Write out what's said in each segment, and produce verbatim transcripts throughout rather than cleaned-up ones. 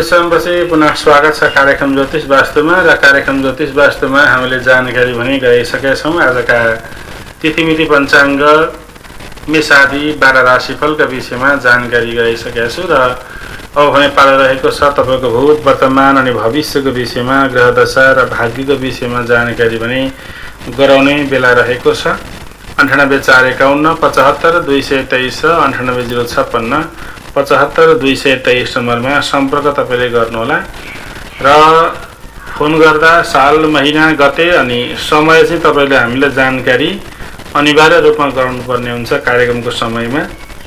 लामो समयपछि पुनः स्वागत छ कार्यक्रम ज्योतिष वास्तुमा र कार्यक्रम ज्योतिष वास्तुमा हामीले जानकारी भने गइसकेका छौँ। आजका तिथिमिति पञ्चाङ्ग मेषादि बाह्र राशिफलका विषयमा जानकारी गइसकेका छु र अब भने पालो रहेको छ तपाईँको भूत वर्तमान अनि भविष्यको विषयमा ग्रह दशा र भाग्यको विषयमा जानकारी भने गराउने बेला रहेको छ। अन्ठानब्बे चार एकाउन्न पचहत्तर दुई सय तेइस र अन्ठानब्बे जिरो छप्पन्न पचहत्तर दुई सय तेइस नम्बरमा सम्पर्क तपाईँले गर्नुहोला र फोन गर्दा साल महिना गते अनि समय चाहिँ तपाईँले हामीलाई जानकारी अनिवार्य रूपमा गराउनुपर्ने हुन्छ। कार्यक्रमको समयमा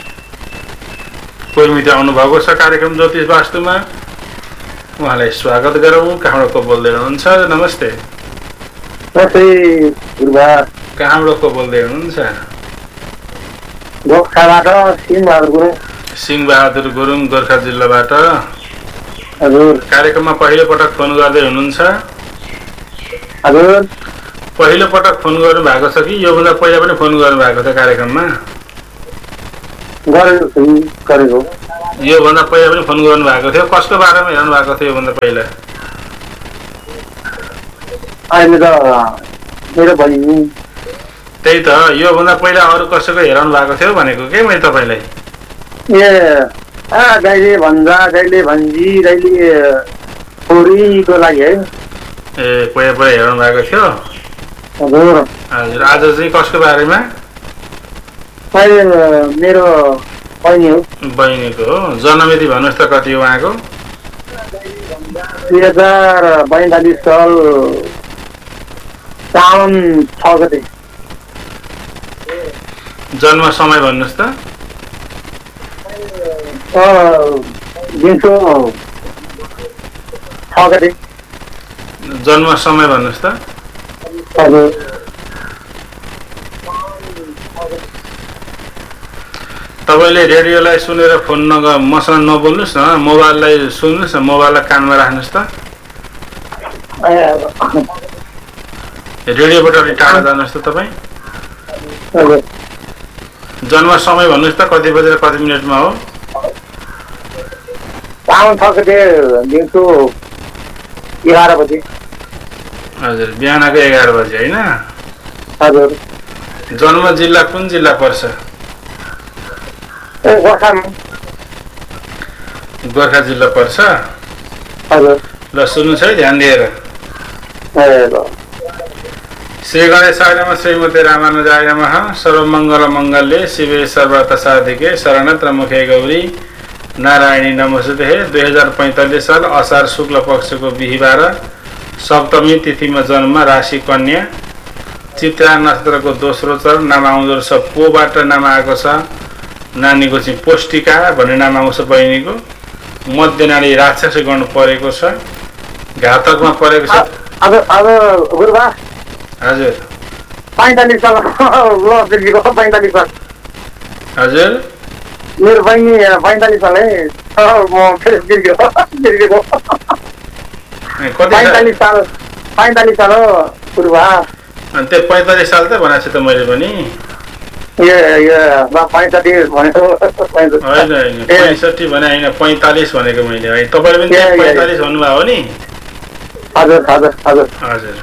कोही मित्र आउनुभएको छ कार्यक्रम ज्योतिष वास्तुमा, उहाँलाई स्वागत गरौँ। कहाँबाट को बोल्दै हुनुहुन्छ? नमस्ते। कहाँबाट को बोल्दै हुनुहुन्छ? सिंहबहादुर गुरुङ, गोर्खा जिल्लाबाट। हजुर। कार्यक्रममा पहिलो पटक फोन गर्दै हुनुहुन्छ? हजुर। पहिलो पटक फोन गर्नु भएको छ कि योभन्दा पहिला पनि फोन गर्नु भएको छ कार्यक्रममा? गरेको। योभन्दा पहिला पनि फोन गर्नु भएको थियो? कसको बारेमा हेर्नु भएको थियो योभन्दा पहिला? अहिले त मेरो बहिनी। त्यही त, योभन्दा पहिला अरू कसैको हेराउनु भएको थियो भनेको के मैले तपाईँलाई? ए आ गाईले भन्जा, गाईले भन्जी, गाईले छोरीको लागि है। ए पहिला पहिला हेराउनु भएको थियो? हजुर। हजुर। आज चाहिँ कसको बारेमा? अहिले मेरो बहिनी हो। बहिनीको हो। जन्ममिति भन्नुहोस् त कति हो उहाँको? दुई हजार बैतालिस साल साउन छ गते। जन्म समय भन्नुहोस् त? दिउँसो छ गते। जन्म समय भन्नुहोस् त? हजुर। तपाईँले रेडियोलाई सुनेर फोन नग मसँग नबोल्नुहोस् न, मोबाइललाई सुन्नुहोस् न, मोबाइललाई कानमा राख्नुहोस् त। रेडियोबाट अलिक टाढा जानुहोस् त तपाईँ। जन्म समय भन्नुहोस् त कति बजेर कति मिनटमा हो? साउन छ गते दिउँसो एघार बजे। हजुर। बिहानको एघार बजे होइन? हजुर। जन्म जिल्ला कुन जिल्ला पर्छ? गोर्खा जिल्ला पर्छ। हजुर। ल सुन्नुहोस् है ध्यान दिएर। श्री गणेशाय नमः, श्रीमते रामानुजाय नमः, सर्वमङ्गल मङ्गल्ये शिवे सर्वार्थ साधिके शरणत्र मुखे गौरी नारायणी नमोस्तुते। दुई हजार पैँतालिस साल असार शुक्ल पक्षको बिहिबार सप्तमी तिथिमा जन्म, राशि कन्या, चित्रा नक्षत्रको दोस्रो चरण, नाम आउँदो रहेछ पोबाट नाम आएको छ। नानीको चाहिँ पौष्टिका भन्ने नाम आउँछ बहिनीको। मध्य नाडी राक्षस गर्नु परेको छ, घातकमा परेको छ। हजुर। पैँतालिस साल पैँतालिस साल। हजुर। मेरो बहिनी पैँतालिस साल है। पैँतालिस साल पैँतालिस साल हो पूर्वा। अनि त्यो पैँतालिस साल त भनेको छु त मैले पनि। होइन होइन पैँसठी भने होइन, पैँतालिस भनेको मैले है। तपाईँले पनि पैँतालिस भन्नुभयो नि? हजुर हजुर हजुर हजुर।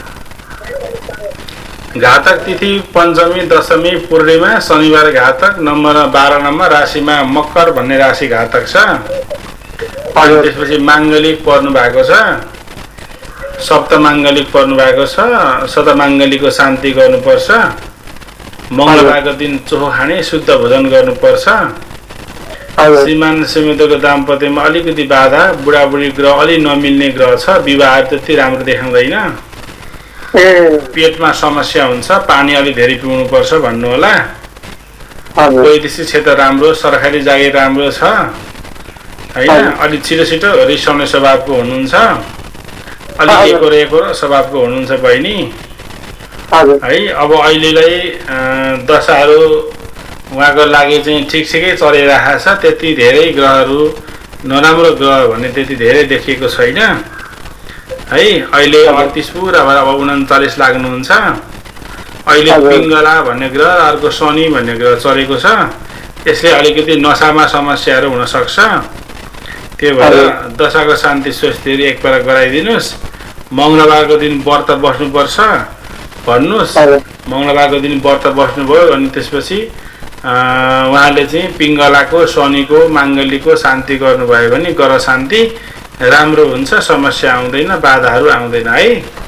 घातक तिथि पञ्चमी, दशमी, पूर्णिमा, शनिबार घातक, नम्बर बाह्र नम्बर, राशिमा मकर भन्ने राशि घातक छ। त्यसपछि माङ्गलिक पर्नु भएको छ, सप्त माङ्गलिक पर्नु भएको छ। शतमाङ्गलीको शान्ति गर्नुपर्छ। मङ्गलबारको दिन चोखो खाने, शुद्ध भोजन गर्नुपर्छ। श्रीमान श्रीमतीको दाम्पत्यमा अलिकति बाधा, बुढाबुढी ग्रह अलि नमिल्ने ग्रह छ, विवाह त्यति राम्रो देखाउँदैन। पेटमा समस्या हुन्छ, पानी अलि धेरै पिउनु पर्छ भन्नु होला। वैदेशिक क्षेत्र राम्रो, सरकारी जागिर राम्रो छ होइन। अलि छिटो छिटो रिसाउने स्वभावको हुनुहुन्छ, अलि एकोर एकोर स्वभावको हुनुहुन्छ बहिनी है। अब अहिलेलाई दशाहरू उहाँको लागि चाहिँ ठिकठिकै चलिरहेको छ। त्यति धेरै ग्रहहरू नराम्रो ग्रह भन्ने त्यति धेरै देखिएको छैन है। अहिले अडतिस पुरा भएर अब उन्चालिस लाग्नुहुन्छ। अहिले पिङ्गला भन्ने ग्रह, अर्को शनि भन्ने ग्रह चलेको छ। यसले अलिकति नसामा समस्याहरू हुन सक्छ। त्यही भएर दशाको शान्ति स्वस्तिहरू एकपल्ट गराइदिनुहोस्। मङ्गलबारको दिन व्रत बस्नुपर्छ भन्नुहोस्। मङ्गलबारको दिन व्रत बस्नुभयो अनि त्यसपछि उहाँले चाहिँ पिङ्गलाको शनिको माङ्गलीको शान्ति गर्नुभयो भने ग्रह शान्ति राम्रो हुन्छ, समस्या आउँदैन, बाधाहरू आउँदैन है।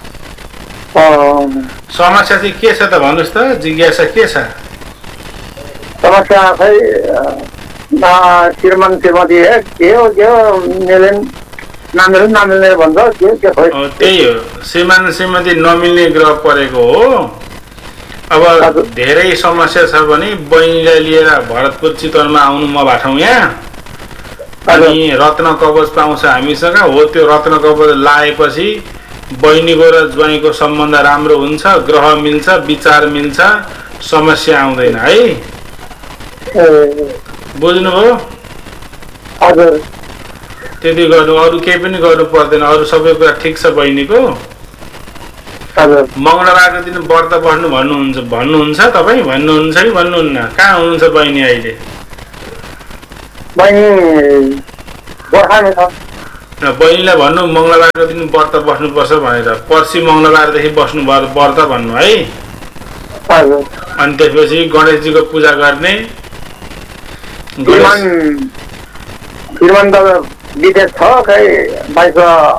समस्या चाहिँ के छ त भन्नुहोस् त, जिज्ञासा के छ? समस्या खै श्रीमान श्रीमती के हो के हो मिलेन नमिल्ने नमिल्ने भन्छ के के खै। त्यही हो, श्रीमान श्रीमती नमिल्ने ग्रह परेको हो। अब धेरै समस्या छ भने बहिनीलाई लिएर भरतपुर चितवनमा आउनु म बाठौँ यहाँ, अनि रत्न कवच पाउँछ हामीसँग। हो त्यो रत्न कवच लाएपछि बहिनीको र ज्वाइँको सम्बन्ध राम्रो हुन्छ, ग्रह मिल्छ, विचार मिल्छ, समस्या आउँदैन है। बुझ्नुभयो? हजुर। त्यति गर्नु, अरू केही पनि गर्नु पर्दैन, अरू सबै कुरा ठिक छ बहिनीको। मङ्गलबारको दिन व्रत बस्नु भन्नुहुन्छ भन्नुहुन्छ तपाईँ भन्नुहुन्छ कि भन्नुहुन्न? कहाँ हुनुहुन्छ बहिनी अहिले? बहिनीलाई भन्नु मङ्गलबारको दिन व्रत बस्नुपर्छ भनेर, पर्सि मङ्गलबारदेखि बस्नु व्रत भन्नु है। अनि त्यसपछि गणेशजीको पूजा गर्ने। विदेश छ खै बाइक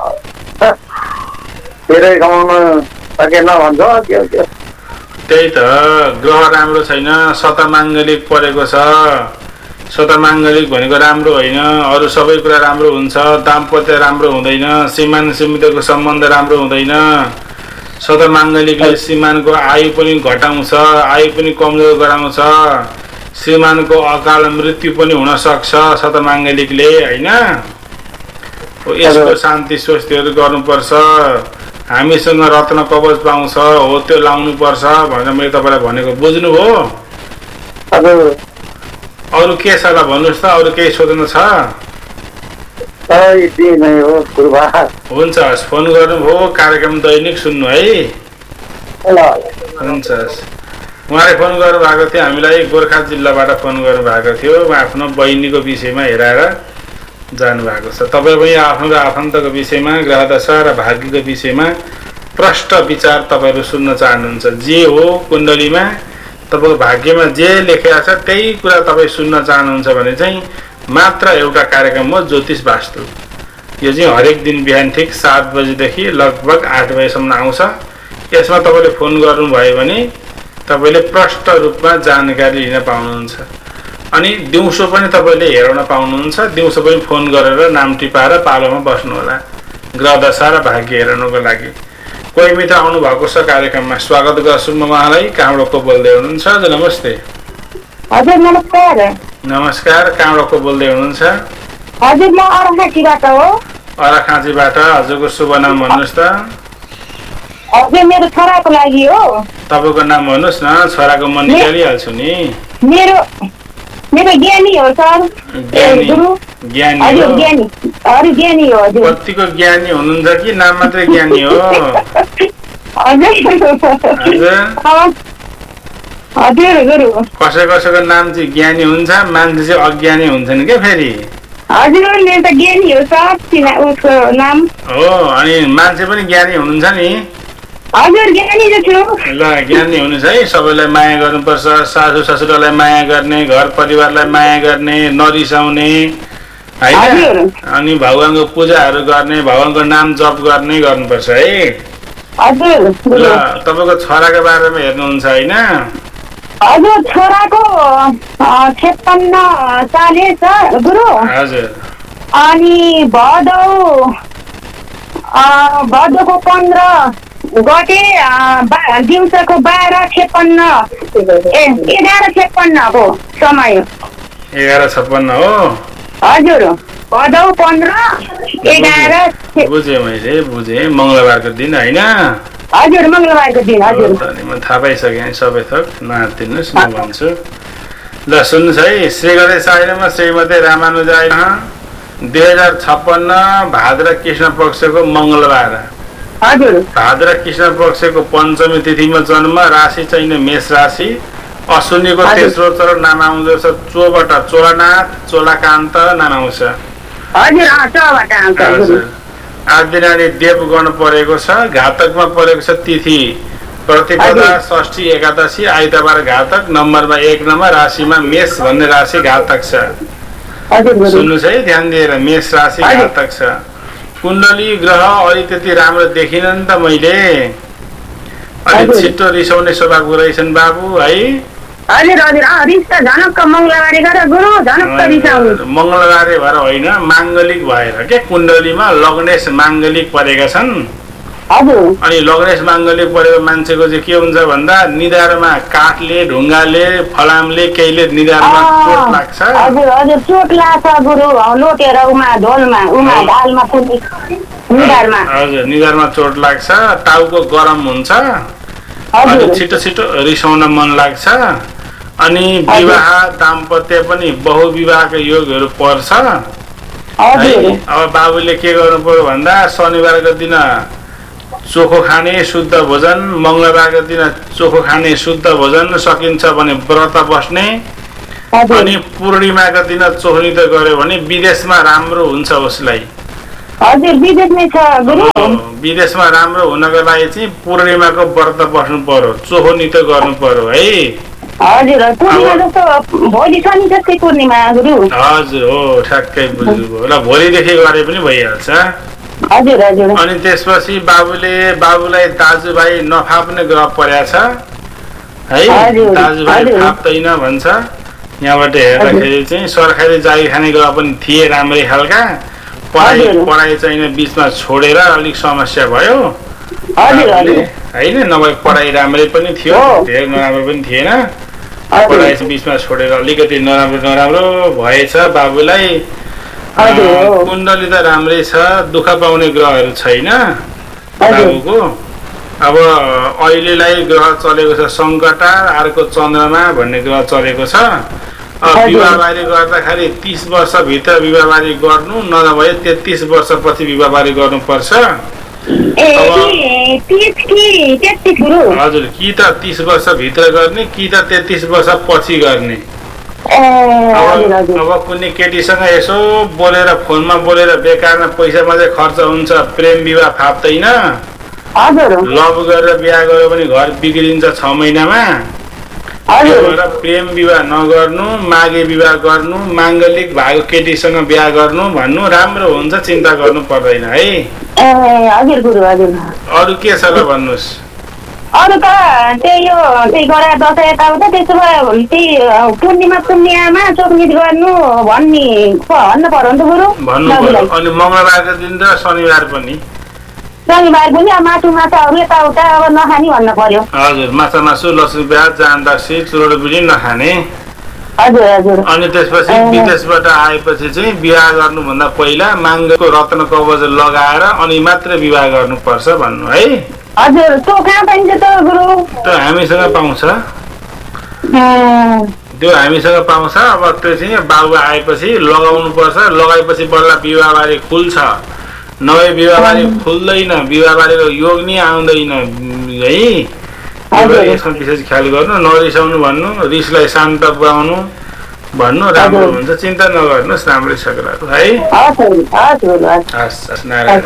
धेरै कमाउन सकेन भन्छ। त्यही त, ग्रह राम्रो छैन, शतमाङ्गलिक परेको छ। शतमाङ्गलिक भनेको राम्रो होइन, अरू सबै कुरा राम्रो हुन्छ, दाम्पत्य राम्रो हुँदैन, श्रीमान श्रीमतीको सम्बन्ध राम्रो हुँदैन। शतमाङ्गलिकले श्रीमानको आयु पनि घटाउँछ, आयु पनि कमजोर गराउँछ, श्रीमानको अकाल मृत्यु पनि हुन सक्छ शतमाङ्गलिकले होइन। यसको शान्ति स्वस्तिहरू गर्नुपर्छ। हामीसँग रत्न कवच पाउँछ, हो त्यो लाउनु पर्छ भनेर मैले तपाईँलाई भनेको, बुझ्नुभयो? अरू के छ ल भन्नुहोस् त, अरू केही सोध्नु छ? हुन्छ, फोन गर्नुभयो, कार्यक्रम दैनिक सुन्नु है। हुन्छ, उहाँले फोन गर्नुभएको थियो हामीलाई, गोर्खा जिल्लाबाट फोन गर्नुभएको थियो, आफ्नो बहिनीको विषयमा हेराएर जानुभएको छ। तपाईँ पनि आफ्नो र आफन्तको विषयमा, ग्रहदशा र भाग्यको विषयमा प्रष्ट विचार तपाईँहरू सुन्न चाहनुहुन्छ। जे हो कुण्डलीमा तपाईँको भाग्यमा जे लेखेको छ त्यही कुरा तपाईँ सुन्न चाहनुहुन्छ भने चाहिँ मात्र एउटा कार्यक्रम हो ज्योतिष वास्तु। यो चाहिँ हरेक दिन बिहान ठिक सात बजीदेखि लगभग आठ बजीसम्म आउँछ। यसमा तपाईँले फोन गर्नुभयो भने तपाईँले प्रष्ट रूपमा जानकारी लिन पाउनुहुन्छ। अनि दिउँसो पनि तपाईँले हेराउन पाउनुहुन्छ। दिउँसो पनि फोन गरेर नाम टिपाएर पालोमा बस्नुहोला ग्रहदशा र भाग्य हेर्नको लागि। कोही मित्र आउनु भएको छ कार्यक्रममा, स्वागत गर्छु म उहाँलाई। कहाँबाट को बोल्दै हुनुहुन्छ? हजुर नमस्ते। हजुर नमस्कार। नमस्कार, कहाँबाट को बोल्दै हुनुहुन्छ? हजुर म अरखाँचीबाट हो। अरखाँचीबाट, हजुरको शुभ नाम भन्नुहोस् त। हजुर मेरो छोराको लागि हो। तपाईँको नाम भन्नुहोस् न, छोराको म निकालिहाल्छु नि। मेरो मेरो ज्ञानी हो सर। ज्ञानी ज्ञानी हजुर ज्ञानी अरू ज्ञानी हो। हजुर कतिको ज्ञानी हुनुहुन्छ कि नाम मात्रै ज्ञानी हो? हजुर हजुर गुरु कसै कसैको नाम चाहिँ ज्ञानी हुन्छ, मान्छे चाहिँ अज्ञानी हुन्छन् क्या फेरि। हजुर मेरो त ज्ञानी हो सर, उसको नाम हो। अनि मान्छे पनि ज्ञानी हुनुहुन्छ नि? हजुर ज्ञानी छु। ल ज्ञानी हुनुहोस् है। सबैलाई माया गर्नुपर्छ, सासू ससुरालाई माया गर्ने, घर परिवारलाई माया गर्ने, नरिसाउने होइन। अनि भगवानको पूजाहरू गर्ने, भगवानको नाम जप गर्ने गर्नुपर्छ है। हजुर। ल तपाईँको छोराको बारेमा हेर्नुहुन्छ होइन? हजुर छोराको छप्पन्न साले छ गुरु। हजुर। अनि भदौ भदौको पन्ध्र गते दिउँसोको बाह्र छप्पन्न ए एघार छप्पन्नको समय। एघार छप्पन्न हो? हजुर भदौ पन्ध्र एघार। बुझेँ मैले, बुझेँ। मङ्गलबारको दिन होइन? हजुर मङ्गलबारको दिन। हजुर म थाहा पाइसकेँ सबै थोक, नहातिनुहोस् म भन्छु। ल सुन्नुहोस् है। श्री गणेश आइनमा श्रीमती रामानुजाय दुई हजार छप्पन्न भाद्र कृष्ण पक्षको मङ्गलबार। हजुर। भाद्र कृष्ण पक्षको पञ्चमी तिथिमा जन्म, राशि चाहिँ मेष राशि, अश्विनीको तेस्रो चरण नाम आउँदछ चोबाट चोलानाथ, चोलाकान्त नाम आउँछ। हजुर अँ चबाट आउँछ गुरु हजुर आदिनानी देव गण परेको छ घातकमा परेको छ तिथि प्रतिपदा षष्ठी एकादशी आइतबार घातक नम्बरमा एक नम्बर राशिमा मेष भन्ने राशि घातक छ हजुर गुरु सुन्नुहोस् है ध्यान दिएर मेष राशि घातक छ कुण्डली ग्रह अलि त्यति राम्रो देखिन नि त मैले अलि छिटो रिसाउने स्वभावको रहेछन् बाबु है हजुर हजुर अँ रिस त झनक्क मङ्गलबारे गरेर गुरु झनक्क रिसाउने मङ्गलबारे भएर होइन माङ्गलिक भएर के कुण्डलीमा लग्नेश माङ्गलिक परेका छन् हजुर अनि लग्नेश माङ्गलिक परेको मान्छेको चाहिँ के हुन्छ भन्दा निधारमा काठले ढुङ्गाले फलामले केहीले निधारमा चोट लाग्छ हजुर हजुर चोट लाग्छ गुरु लोटेर उमा ढोलमा उमा ढालमा पुग्ने निधारमा हजुर निधारमा चोट लाग्छ टाउको गरम हुन्छ अनि छिटो छिटो रिसाउन मन लाग्छ अनि विवाह दाम्पत्य पनि बहुविवाहको योगहरू पर्छ है अब बाबुले के गर्नु पर्यो भन्दा शनिबारको दिन चोखो खाने शुद्ध भोजन मङ्गलबारको दिन चोखो खाने शुद्ध भोजन सकिन्छ भने व्रत बस्ने अनि पूर्णिमाको दिन चोखनित गर्यो भने विदेशमा राम्रो हुन्छ उसलाई हजुर विदेशमै छ गुरु विदेशमा राम्रो हुनको लागि चाहिँ पूर्णिमाको व्रत बस्नु पर्यो चोखो नितो गर्नु पर्यो है हजुर पूर्णिमा जस्तो भोलि शनि जस्तै पूर्णिमा गुरु हजुर हो ठ्याक्कै बुझ्नुभयो ल भोलिदेखि गरे पनि भइहाल्छ हजुर हजुर अनि त्यसपछि बाबुले बाबुलाई दाजुभाइ नफाप्ने ग्रह परेको छ है दाजुभाइ फाप्दैन भन्छ यहाँबाट हेर्दाखेरि चाहिँ सरकारी जागिर खाने ग्रह पनि थिए राम्रै खालका पढाइ पढाइ चाहिँ बिचमा छोडेर अलिक समस्या भयो होइन नभए पढाइ राम्रै पनि थियो धेरै नराम्रो पनि थिएन पढाइ बिचमा छोडेर अलिकति नराम्रो नराम्रो भएछ बाबुलाई कुण्डली त राम्रै छ दुःख पाउने ग्रहहरू छैन बाबुको अब अहिलेलाई ग्रह चलेको छ सङ्कटा अर्को चन्द्रमा भन्ने ग्रह चलेको छ विवाहबारी गर्दाखेरि तीस वर्षभित्र विवाहबारी गर्नु नभए तेत्तिस वर्षपछि विवाहबारी गर्नुपर्छ हजुर कि त तीस वर्षभित्र गर्ने कि त तेत्तिस वर्ष पछि गर्ने अब कुनै केटीसँग यसो बोलेर फोनमा बोलेर बेकारमा पैसा मात्रै खर्च हुन्छ प्रेम विवाह फाप्दैन लभ गरेर बिहा गर्यो भने घर बिग्रिन्छ छ महिनामा प्रेम विवाह नगर्नु मागे विवाह गर्नु माङ्गलिक भएको केटीसँग बिहा गर्नु भन्नु राम्रो हुन्छ चिन्ता गर्नु पर्दैन है अरू के छ र भन्नुहोस् अरू त त्यही यो त्यही गरा दसैँ यताउता त्यसो भए त्यही पूर्णिमा पूर्णिमामा चोकनित गर्नु भन्ने भन्नु पर्यो नि त गुरु भन्नु पर्यो अनि मङ्गलबारको दिन र शनिबार पनि शनिबार पनि मासु माछाहरू यताउता अब नखाने भन्नु पर्यो हजुर माछा मासु लसुन प्याज जान दक्सी चुरोट पनि नखाने हजुर हजुर अनि त्यसपछि विदेशबाट आएपछि चाहिँ विवाह गर्नुभन्दा पहिला माङ्गको रत्न कवच लगाएर अनि मात्र विवाह गर्नुपर्छ भन्नु है हजुर त्यो कहाँ पाइन्छ त गुरु त्यो हामीसँग पाउँछ त्यो हामीसँग पाउँछ अब त्यो चाहिँ बाबु आएपछि लगाउनु पर्छ लगाएपछि बल्ल विवाहबारी खुल्छ नभए विवाहबारी खुल्दैन विवाहबारीको योग नि आउँदैन है यसमा विशेष ख्याल गर्नु नरिसाउनु भन्नु रिसलाई शान्त बनाउनु भन्नु राम्रो हुन्छ चिन्ता नगर्नुहोस् राम्रै छ कुराहरू है हस् नारायण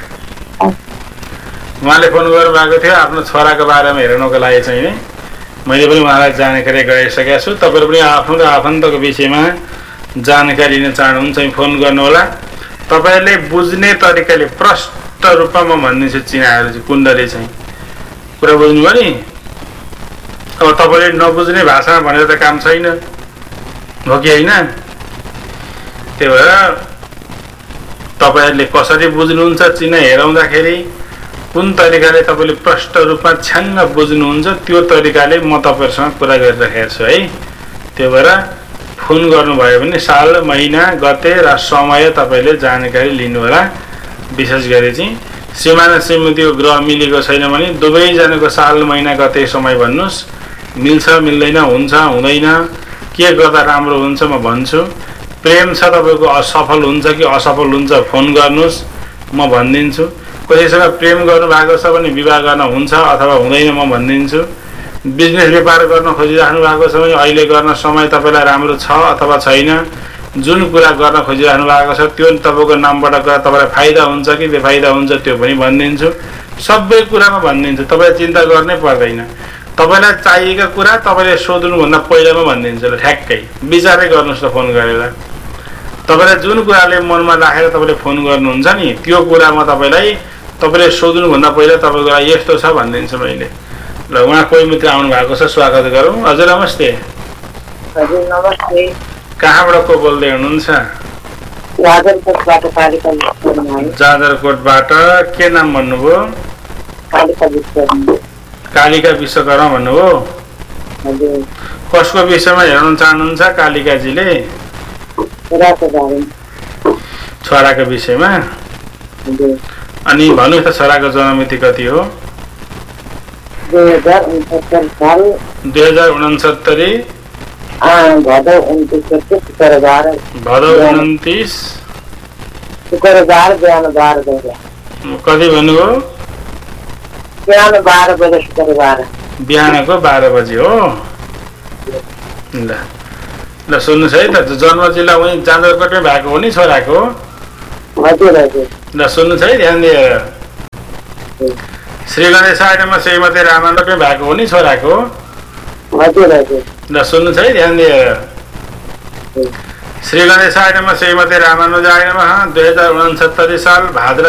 उहाँले फोन गर्नुभएको थियो आफ्नो छोराको बारेमा हेर्नको लागि चाहिँ नि मैले पनि उहाँलाई जानकारी गराइसकेको छु तपाईँहरू पनि आफ्नो र आफन्तको विषयमा जानकारी लिन चाहनुहुन्छ फोन गर्नुहोला तपाईँहरूले बुझ्ने तरिकाले प्रष्ट रूपमा म भनिदिन्छु चिनाहरू चाहिँ कुण्डली चाहिँ कुरा बुझ्नुभयो नि अब तपाईँले नबुझ्ने भाषामा भनेर त काम छैन हो कि होइन त्यही भएर तपाईँहरूले कसरी बुझ्नुहुन्छ चिना हेराउँदाखेरि कुन तरिकाले तपाईँले प्रष्ट रूपमा छ्याङ्ग बुझ्नुहुन्छ त्यो तरिकाले म तपाईँहरूसँग कुरा गरिराखेको छु है त्यो भएर फोन गर्नुभयो भने साल महिना गते र समय तपाईँले जानकारी लिनुहोला विशेष गरी चाहिँ सिमाना श्रीमतीको ग्रह मिलेको छैन भने दुवैजनाको साल महिना गते समय भन्नुहोस् मिल्छ मिल्दैन हुन्छ हुँदैन के गर्दा राम्रो हुन्छ म भन्छु प्रेम छ तपाईँको असफल हुन्छ कि असफल हुन्छ फोन गर्नुहोस् म भनिदिन्छु कसैसँग प्रेम गर्नु भएको छ भने विवाह गर्न हुन्छ अथवा हुँदैन म भनिदिन्छु बिजनेस व्यापार गर्न खोजिराख्नु भएको छ भने अहिले गर्न समय तपाईँलाई राम्रो छ अथवा छैन जुन कुरा गर्न खोजिरहनु भएको छ त्यो तपाईँको नामबाट गर्दा तपाईँलाई फाइदा हुन्छ कि बेफाइदा हुन्छ त्यो पनि भनिदिन्छु। सबै कुरामा भनिदिन्छु, तपाईँले चिन्ता गर्नै पर्दैन। तपाईँलाई चाहिएका कुरा तपाईँले सोध्नुभन्दा पहिलामा भनिदिन्छु ल, ठ्याक्कै विचारै गर्नुहोस् त फोन गरेर। तपाईँलाई जुन कुराले मनमा राखेर तपाईँले फोन गर्नुहुन्छ नि त्यो कुरा म तपाईँलाई तपाईँले सोध्नुभन्दा पहिला तपाईँको लागि यस्तो छ भनिदिन्छु मैले। ल उहाँ कोही मित्र आउनु भएको छ, स्वागत गरौँ। हजुर नमस्ते। हजुर नमस्ते। कहाँबाट को बोल्दै हुनुहुन्छ? जाजरकोटबाट कालिका विश्वकर्मा। जाजरकोटबाट के नाम भन्नुभयो? कालिका विश्वकर्मा। कालिका विश्वकर्मा भन्नुभयो? हजुर। कसको विषयमा हेर्न चाहनुहुन्छ कालिकाजीले? छोराको बारेमा। छोराको विषयमा? हजुर। अनि भन्नुहोस् त छोराको जन्ममिति कति हो? दुई हजार उनसत्तरी साल। दुई हजार उनसत्तरी भदौ उन्तिस गते शुक्रबार। भदौ उन्तिस शुक्रबार बिहान बाह्र बजे। कति भन्नुभयो? बिहान बाह्र बजे शुक्रबार। बिहानको बाह्र बजी हो। ल ल सुन्नुहोस् है त, जन्म जिल्ला उहीँ जाजरकोटमै भएको हो नि छोराको? हजुर हजुर। ल सुन्नुहोस् है ध्यान दिएर। श्री गणेशाय नमः श्रीमती रामानन्दमै भएको हो नि छोराको? हजुर हजुर। ल सुन्नुहोस् है ध्यान दिएर। श्री गणेशाय नमः श्रीमती रामानुजाय नमः। दुई हजार उनसत्तरी साल भाद्र